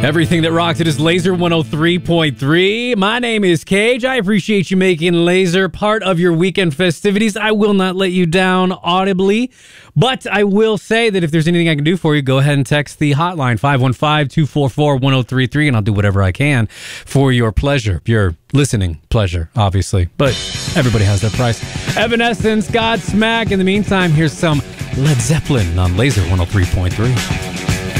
Everything that rocks it is Laser 103.3. My name is Cage. I appreciate you making Laser part of your weekend festivities. I will not let you down audibly, but I will say that if there's anything I can do for you, go ahead and text the hotline 515-244-1033, and I'll do whatever I can for your pleasure, your listening pleasure, obviously. But everybody has their price. Evanescence, Godsmack. In the meantime, here's some Led Zeppelin on Laser 103.3.